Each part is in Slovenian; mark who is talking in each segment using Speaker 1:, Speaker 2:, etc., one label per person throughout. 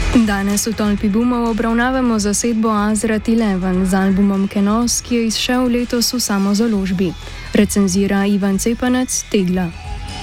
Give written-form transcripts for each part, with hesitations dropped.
Speaker 1: Danes v Tolpi Bumov obravnavamo zasedbo Azrat 11 z albumom Kenos, ki je izšel letos v samozaložbi. Recenzira Ivan Cepanec, Tegla.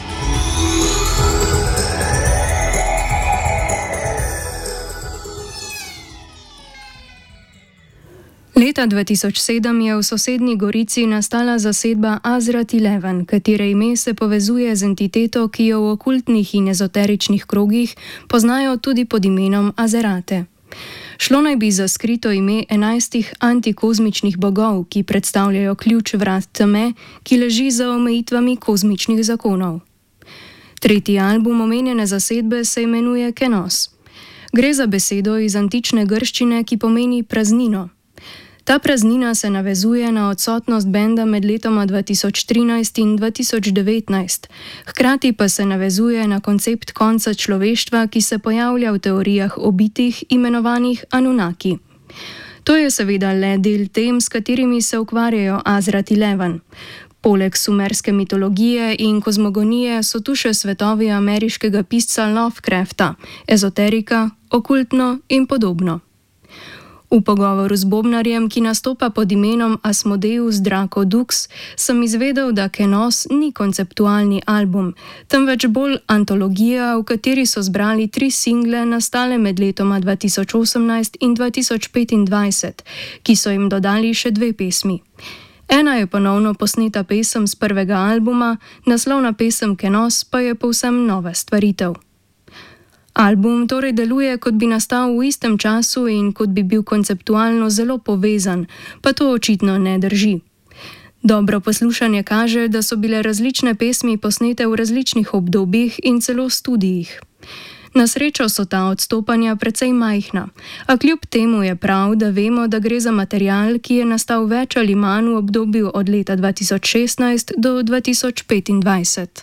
Speaker 1: Leta 2007 je v sosednji Gorici nastala zasedba Azrat 11, katere ime se povezuje z entiteto, ki jo v okultnih in ezoteričnih krogih poznajo tudi pod imenom Azerate. Šlo naj bi za skrito ime 11 antikozmičnih bogov, ki predstavljajo ključ vrat teme, ki leži za omejitvami kozmičnih zakonov. Tretji album omenjene zasedbe se imenuje Kenos. Gre za besedo iz antične grščine, ki pomeni praznino. Ta praznina se navezuje na odsotnost benda med letoma 2013 in 2019, hkrati pa se navezuje na koncept konca človeštva, ki se pojavlja v teorijah o bitih, imenovanih Anunnaki. To je seveda le del tem, s katerimi se ukvarjajo Azrat 11. Poleg sumerske mitologije in kozmogonije so tu še svetovi ameriškega pisca Lovecrafta, ezoterika, okultno in podobno. V pogovoru z bobnarjem, ki nastopa pod imenom Asmodeus Draco Dux, sem izvedel, da Kenos ni konceptualni album, temveč bolj antologija, v kateri so zbrali 3 single, nastale med letoma 2018 in 2025, ki so jim dodali še 2 pesmi. Ena je ponovno posneta pesem z prvega albuma, naslovna pesem Kenos pa je povsem nova stvaritev. Album torej deluje, kot bi nastal v istem času in kot bi bil konceptualno zelo povezan, pa to očitno ne drži. Dobro poslušanje kaže, da so bile različne pesmi posnete v različnih obdobjih in celo studijih. Na srečo so ta odstopanja precej majhna, a kljub temu je prav, da vemo, da gre za material, ki je nastal več ali manj v obdobju od leta 2016 do 2025.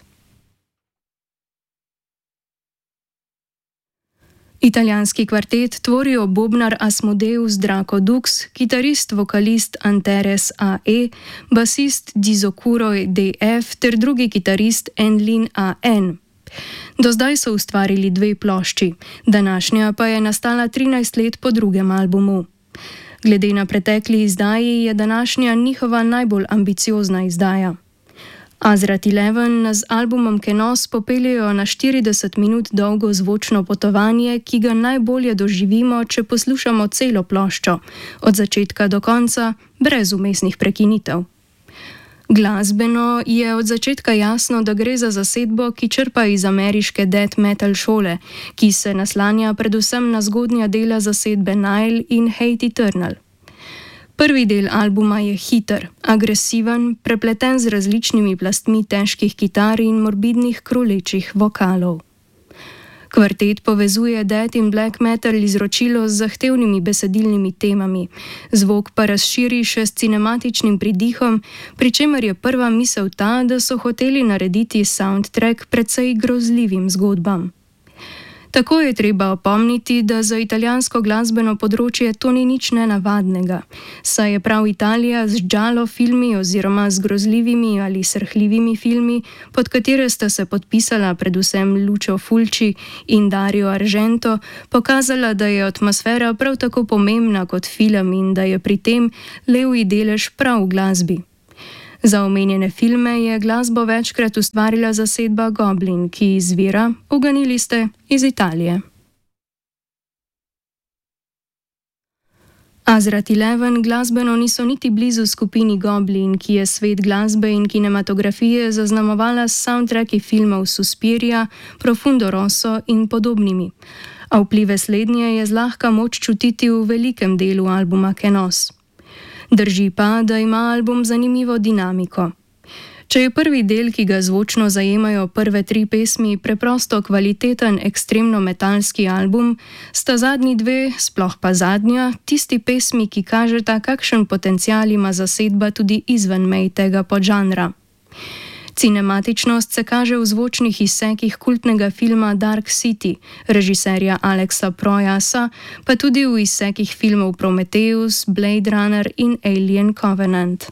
Speaker 1: Italijanski kvartet tvorijo bobnar Asmodeus Draco Dux, kitarist, vokalist Antares A.E., basist Dizokuro D.F. ter drugi kitarist Enlin A.N. Do zdaj so ustvarili 2 plošči, današnja pa je nastala 13 let po drugem albumu. Glede na pretekli izdaji je današnja njihova najbolj ambiciozna izdaja. Azrat 11 nas z albumom Kenos popeljejo na 40 minut dolgo zvočno potovanje, ki ga najbolje doživimo, če poslušamo celo ploščo, od začetka do konca, brez vmesnih prekinitev. Glasbeno je od začetka jasno, da gre za zasedbo, ki črpa iz ameriške death metal šole, ki se naslanja predvsem na zgodnja dela zasedbe Nile in Hate Eternal. Prvi del albuma je hiter, agresiven, prepleten z različnimi plastmi težkih kitar in morbidnih krulečih vokalov. Kvartet povezuje death in black metal izročilo z zahtevnimi besedilnimi temami, zvok pa razširi še s cinematičnim pridihom, pri čemer je prva misel ta, da so hoteli narediti soundtrack precej grozljivim zgodbam. Tako je treba opomniti, da za italijansko glasbeno področje to ni nič nenavadnega, saj je prav Italija z giallo filmi oziroma z grozljivimi ali srhljivimi filmi, pod katere sta se podpisala predvsem Lucio Fulci in Dario Argento, pokazala, da je atmosfera prav tako pomembna kot film in da je pri tem levji delež prav v glasbi. Za omenjene filme je glasbo večkrat ustvarila zasedba Goblin, ki izvira, uganili ste, iz Italije. Azrat 11 glasbeno niso niti blizu skupini Goblin, ki je svet glasbe in kinematografije zaznamovala s soundtracki filmov Suspiria, Profundo Rosso in podobnimi. A vplive slednje je zlahka moč čutiti v velikem delu albuma Kenos. Drži pa, da ima album zanimivo dinamiko. Če je prvi del, ki ga zvočno zajemajo prve 3 pesmi, preprosto kvaliteten ekstremno metalski album, sta zadnji 2, sploh pa zadnja, tisti pesmi, ki kažeta, kakšen potencial ima zasedba tudi izven mej tega podžanra. Cinematičnost se kaže v zvočnih izsekih kultnega filma Dark City, režiserja Alexa Proyasa, pa tudi v izsekih filmov Prometheus, Blade Runner in Alien Covenant.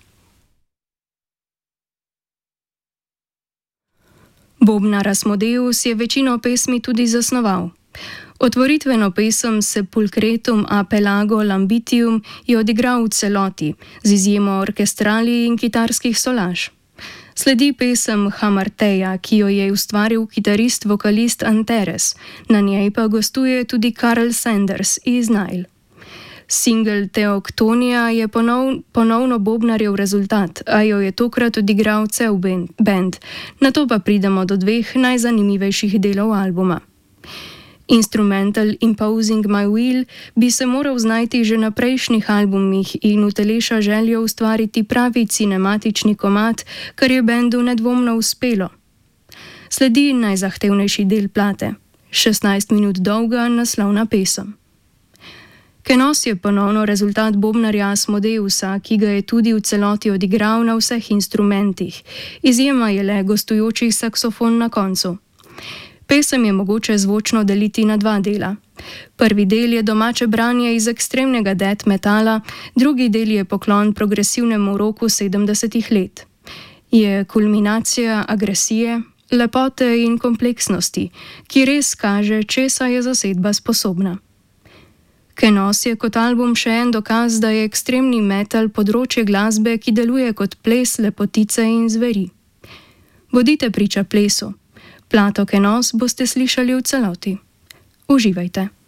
Speaker 1: Bobnar Asmodeus je večino pesmi tudi zasnoval. Otvoritveno pesem Sepulcretum a Pelago Lambitium je odigral v celoti, z izjemo orkestrali in kitarskih solaž. Sledi pesem Hamarteja, ki jo je ustvaril kitarist-vokalist Antares, na njej pa gostuje tudi Karl Sanders iz Nile. Singel Teoktonija je ponovno bobnarjev rezultat, a jo je tokrat odigral cel bend, nato pa pridemo do dveh najzanimivejših delov albuma. Instrumental Imposing My Will bi se moral znajti že na prejšnjih albumih in uteleša željo ustvariti pravi cinematični komad, kar je bendu nedvomno uspelo. Sledi najzahtevnejši del plate, 16 minut dolga naslovna pesem. Kenos je ponovno rezultat bobnarja Asmodeusa, ki ga je tudi v celoti odigral na vseh instrumentih, izjema je le gostujoči saksofon na koncu. Pesem je mogoče zvočno deliti na dva dela. Prvi del je domače branje iz ekstremnega death metala, drugi del je poklon progresivnemu roku 70 let. Je kulminacija agresije, lepote in kompleksnosti, ki res kaže, česa je zasedba sposobna. Kenos je kot album še en dokaz, da je ekstremni metal področje glasbe, ki deluje kot ples lepotice in zveri. Bodite priča plesu. Plato Kenos boste slišali v celoti. Uživajte.